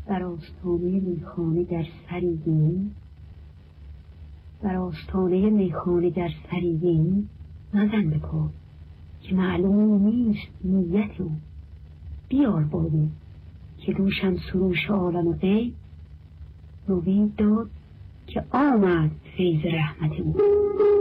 در آستانه میخانه گر سری بینی، در آستانه میخانه گر سری بینی، مزن به پا که معلوم نیست نیت او. بیار باده که دوشم سروش عالم غیب، نوید داد که آمد فیض رحمت او.